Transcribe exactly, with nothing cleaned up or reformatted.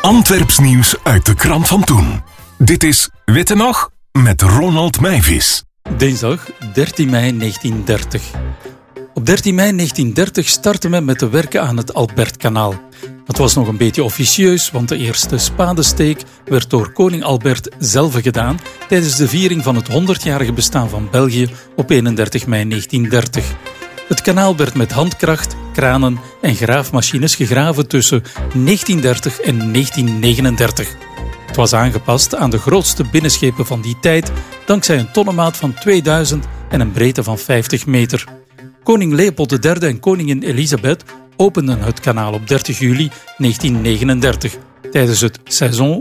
Antwerps nieuws uit de krant van toen. Dit is Witte Nog met Ronald Meijvis. Dinsdag dertien mei negentiendertig. Op dertien mei negentiendertig startte men met de werken aan het Albertkanaal. Het was nog een beetje officieus, want de eerste spadesteek werd door koning Albert zelf gedaan tijdens de viering van het honderdjarige bestaan van België op eenendertig mei negentiendertig. Het kanaal werd met handkracht, kranen en graafmachines gegraven tussen negentiendertig en negentien negenendertig. Het was aangepast aan de grootste binnenschepen van die tijd, dankzij een tonnenmaat van tweeduizend en een breedte van vijftig meter. Koning Leopold de derde en koningin Elisabeth openden het kanaal op dertig juli negentien negenendertig tijdens het Saison